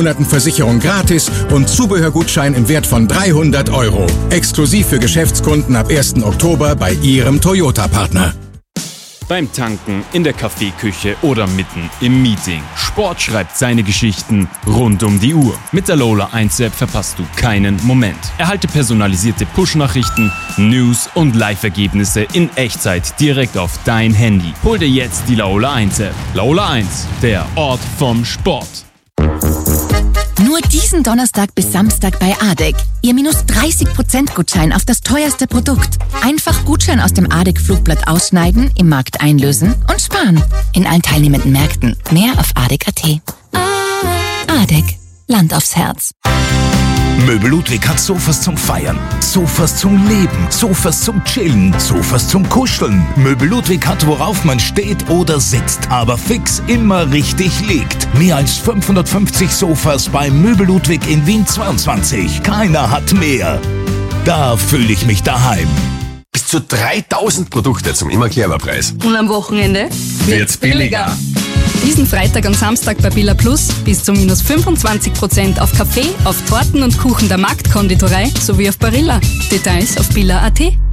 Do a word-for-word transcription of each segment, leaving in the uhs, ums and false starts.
Monaten Versicherung gratis und Zubehörgutschein im Wert von dreihundert Euro. Exklusiv für Geschäftskunden ab ersten Oktober bei Ihrem Toyota-Partner. Beim Tanken, in der Kaffeeküche oder mitten im Meeting. Sport schreibt seine Geschichten rund um die Uhr. Mit der Lola eins App verpasst du keinen Moment. Erhalte personalisierte Push-Nachrichten, News und Live-Ergebnisse in Echtzeit direkt auf dein Handy. Hol dir jetzt die Lola eins App. Lola eins, der Ort vom Sport. Nur diesen Donnerstag bis Samstag bei A D E C. Ihr minus dreißig Prozent Gutschein auf das teuerste Produkt. Einfach Gutschein aus dem A D E C-Flugblatt ausschneiden, im Markt einlösen und sparen. In allen teilnehmenden Märkten. Mehr auf A D E C punkt at. A D E C. Land aufs Herz. Möbel Ludwig hat Sofas zum Feiern, Sofas zum Leben, Sofas zum Chillen, Sofas zum Kuscheln. Möbel Ludwig hat, worauf man steht oder sitzt, aber fix immer richtig liegt. Mehr als fünfhundertfünfzig Sofas bei Möbel Ludwig in Wien zweiundzwanzig. Keiner hat mehr. Da fühle ich mich daheim. Bis zu dreitausend Produkte zum immer clever Preis. Und am Wochenende wird's billiger. Diesen Freitag und Samstag bei Billa Plus bis zu minus fünfundzwanzig Prozent auf Kaffee, auf Torten und Kuchen der Marktkonditorei sowie auf Barilla. Details auf billa punkt at.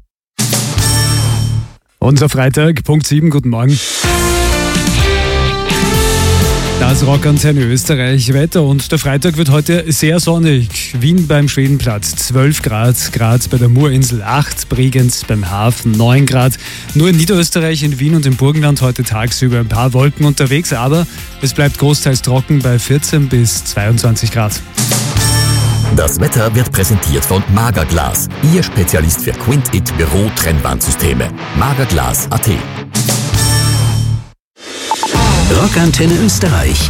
Unser Freitag, Punkt sieben, guten Morgen. Das Rockantenne Österreich Wetter und der Freitag wird heute sehr sonnig. Wien beim Schwedenplatz zwölf Grad, Graz bei der Murinsel acht, Bregenz beim Hafen neun Grad. Nur in Niederösterreich, in Wien und im Burgenland heute tagsüber ein paar Wolken unterwegs, aber es bleibt großteils trocken bei vierzehn bis zweiundzwanzig Grad. Das Wetter wird präsentiert von Magerglas, Ihr Spezialist für Quint-It Büro-Trennwandsysteme. Magerglas punkt at. Rockantenne Österreich.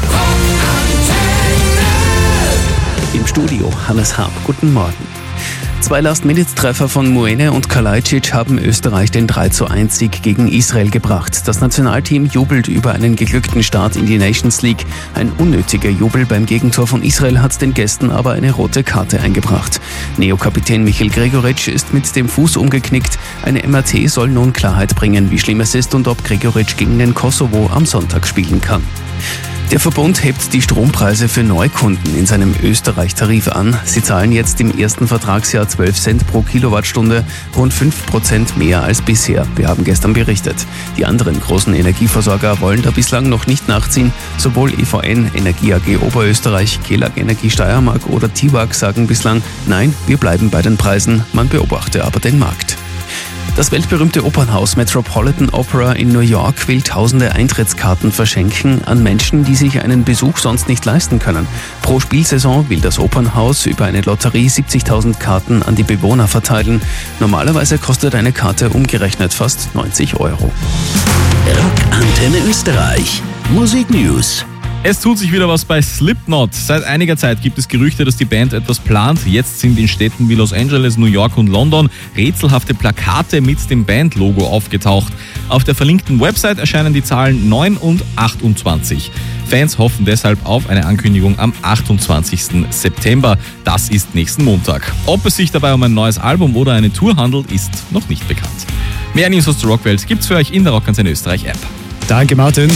Im Studio Hannes Hab. Guten Morgen. Zwei Last-Minute-Treffer von Muene und Kalajdzic haben Österreich den drei zu eins Sieg gegen Israel gebracht. Das Nationalteam jubelt über einen geglückten Start in die Nations League. Ein unnötiger Jubel beim Gegentor von Israel hat den Gästen aber eine rote Karte eingebracht. Neo-Kapitän Michal Gregoritsch ist mit dem Fuß umgeknickt. Eine M R T soll nun Klarheit bringen, wie schlimm es ist und ob Gregoritsch gegen den Kosovo am Sonntag spielen kann. Der Verbund hebt die Strompreise für Neukunden in seinem Österreich-Tarif an. Sie zahlen jetzt im ersten Vertragsjahr zwölf Cent pro Kilowattstunde, rund fünf Prozent mehr als bisher. Wir haben gestern berichtet. Die anderen großen Energieversorger wollen da bislang noch nicht nachziehen. Sowohl E V N, Energie A G Oberösterreich, Kelag Energie Steiermark oder T W A G sagen bislang, nein, wir bleiben bei den Preisen, man beobachte aber den Markt. Das weltberühmte Opernhaus Metropolitan Opera in New York will tausende Eintrittskarten verschenken an Menschen, die sich einen Besuch sonst nicht leisten können. Pro Spielsaison will das Opernhaus über eine Lotterie siebzigtausend Karten an die Bewohner verteilen. Normalerweise kostet eine Karte umgerechnet fast neunzig Euro. Rockantenne Österreich. Musik News. Es tut sich wieder was bei Slipknot. Seit einiger Zeit gibt es Gerüchte, dass die Band etwas plant. Jetzt sind in Städten wie Los Angeles, New York und London rätselhafte Plakate mit dem Bandlogo aufgetaucht. Auf der verlinkten Website erscheinen die Zahlen neun und achtundzwanzig. Fans hoffen deshalb auf eine Ankündigung am achtundzwanzigsten September. Das ist nächsten Montag. Ob es sich dabei um ein neues Album oder eine Tour handelt, ist noch nicht bekannt. Mehr News aus der Rockwelt gibt's für euch in der Rockantenne Österreich App. Danke, Martin.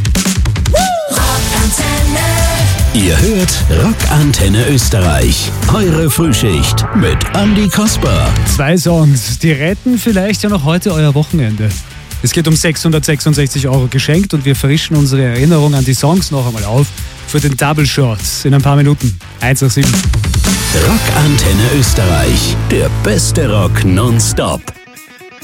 Ihr hört Rockantenne Österreich. Eure Frühschicht mit Andi Kasper. Zwei Songs, die retten vielleicht ja noch heute euer Wochenende. Es geht um sechshundertsechsundsechzig Euro geschenkt und wir frischen unsere Erinnerung an die Songs noch einmal auf für den Double Shot in ein paar Minuten. eins nach sieben. Rockantenne Österreich. Der beste Rock nonstop.